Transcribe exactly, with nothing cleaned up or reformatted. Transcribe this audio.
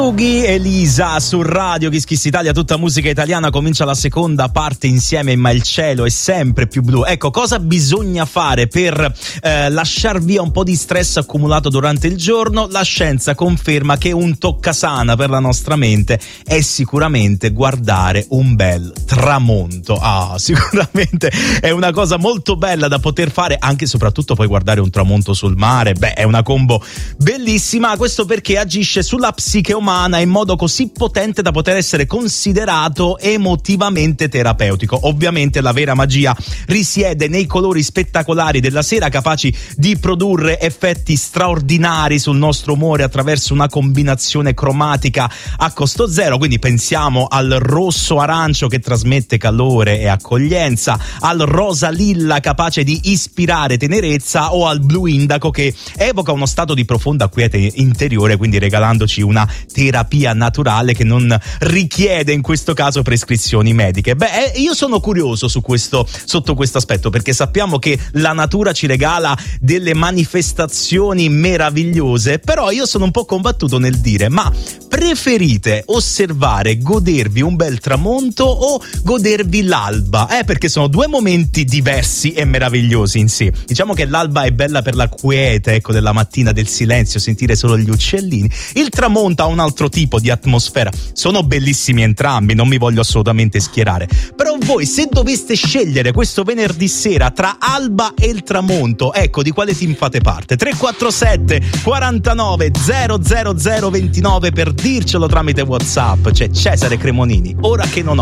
Ughi, Elisa su Radio Kiss Kiss Italia, tutta musica italiana. Comincia la seconda parte insieme, ma il cielo è sempre più blu. Ecco, cosa bisogna fare per eh, lasciar via un po' di stress accumulato durante il giorno? La scienza conferma che un toccasana per la nostra mente è sicuramente guardare un bel tramonto. Ah, sicuramente è una cosa molto bella da poter fare, anche e soprattutto poi guardare un tramonto sul mare. Beh, è una combo bellissima. Questo perché agisce sulla psiche umana in modo così potente da poter essere considerato emotivamente terapeutico. Ovviamente la vera magia risiede nei colori spettacolari della sera, capaci di produrre effetti straordinari sul nostro umore attraverso una combinazione cromatica a costo zero. Quindi pensiamo al rosso arancio che trasmette calore e accoglienza, al rosa lilla capace di ispirare tenerezza, o al blu indaco che evoca uno stato di profonda quiete interiore, quindi regalandoci una terapia naturale che non richiede in questo caso prescrizioni mediche. Beh, io sono curioso su questo, sotto questo aspetto, perché sappiamo che la natura ci regala delle manifestazioni meravigliose, però io sono un po' combattuto nel dire: ma preferite osservare, godervi un bel tramonto o godervi l'alba? Eh, perché sono due momenti diversi e meravigliosi in sé. Diciamo che l'alba è bella per la quiete, ecco, della mattina, del silenzio, sentire solo gli uccellini. Il tramonto ha un altro tipo di atmosfera. Sono bellissimi entrambi, non mi voglio assolutamente schierare, però voi, se doveste scegliere questo venerdì sera tra alba e il tramonto, ecco, di quale team fate parte? tre quattro sette quarantanove zero zero zero ventinove per dircelo tramite WhatsApp. C'è Cesare Cremonini, ora che non ho